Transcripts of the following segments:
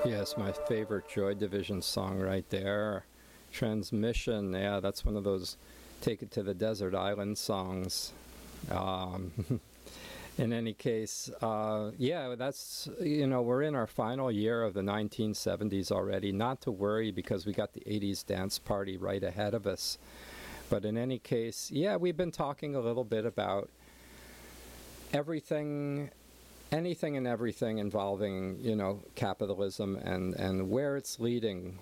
Yes, my favorite Joy Division song right there. Transmission, yeah, that's one of those Take It to the Desert Island songs. In any case, yeah, that's, we're in our final year of the 1970s already. Not to worry because we got the 80s dance party right ahead of us. But in any case, yeah, we've been talking a little bit about anything and everything involving, capitalism and where it's leading,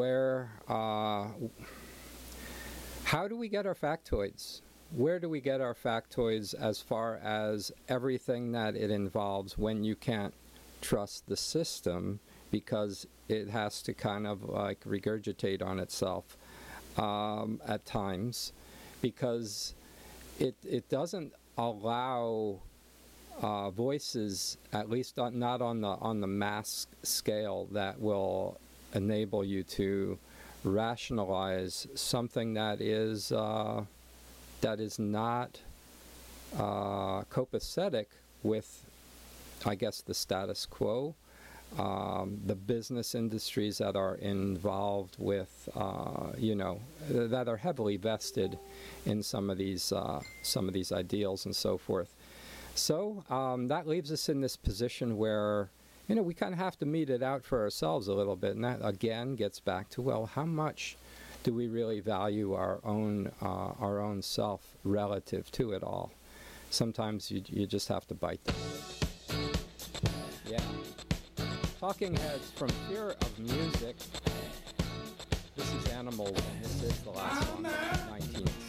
how do we get our factoids? Where do we get our factoids as far as everything that it involves when you can't trust the system because it has to kind of like regurgitate on itself at times because it doesn't allow voices, at least not on the mass scale, that will enable you to rationalize something that is not copacetic with, I guess, the status quo, the business industries that are involved with, that are heavily vested in some of these ideals and so forth. So that leaves us in this position where, we kind of have to meet it out for ourselves a little bit. And that, again, gets back to, well, how much do we really value our own self relative to it all? Sometimes you just have to bite the bullet. Yeah. Talking Heads from Fear of Music. This is Animal, and this is the last one, 19.